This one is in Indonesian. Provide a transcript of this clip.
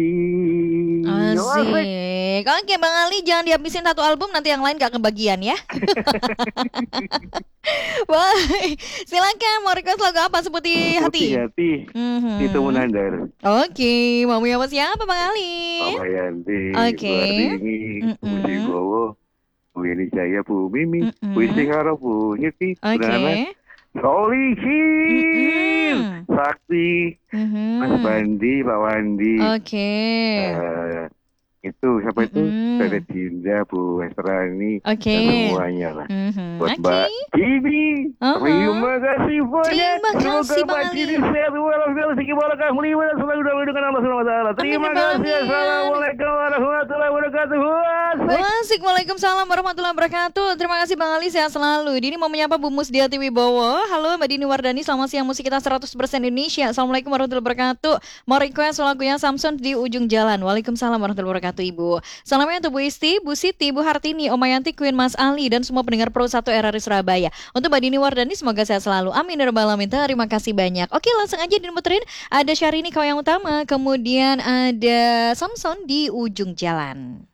Asik. Oke Bang Ali, jangan dihabisin satu album, nanti yang lain gak kebagian ya. Baik, silakan mau request lagu apa seperti hati? Putih hati itu Mhm. Munandar. Oke, mau apa siapa Bang Ali? Mama Yanti, Bu Oke. Artini, Bu Mm-mm. Sibowo, Bu Yeni Jaya, Bu Mimi, Bu Mm-mm. Istikharah, Bu Nyeti, Bu Nana, Oke. Solihin, Mm-mm. Sakti, Mas Mhm. Bandi, Pak Wandi, Oke. eh, itu siapa itu? Tete Mm-mm. Dinda, Bu Westrani, Oke. dan semuanya lah. Mhm. Buat Oke. Mbak Kini, Uh-uh. terima kasih banyak. Terima Semoga kasih Bang Mbak Kini Ali. sehat walafiat rezeki barakah mulia dan selalu dalam lindungan Allah Subhanahu wa taala. Amin ya Terima Rabbal kasih. Alamin. Assalamualaikum warahmatullahi wabarakatuh. Asik. Wasik, waalaikumsalam warahmatullahi wabarakatuh. Terima kasih Bang Ali, sehat selalu. Dini mau menyapa Bu Musdiati Wibowo. Halo Mbak Dini Wardani, selamat siang musik kita 100% Indonesia. Assalamualaikum warahmatullahi wabarakatuh. Mau request lagunya Samson di ujung jalan. Waalaikumsalam warahmatullahi wabarakatuh Ibu. Salamnya untuk Bu Isti, Bu Siti, Bu Hartini, Omayanti, Queen Mas Ali, dan semua pendengar Pro 1 RRI Surabaya. Untuk Mbak Dini Wardani, semoga sehat selalu. Amin ya Rabbal Alamin. Terima kasih banyak. Oke, langsung aja dimuterin. Ada Syahrini kau yang utama, kemudian ada Samson di ujung jalan.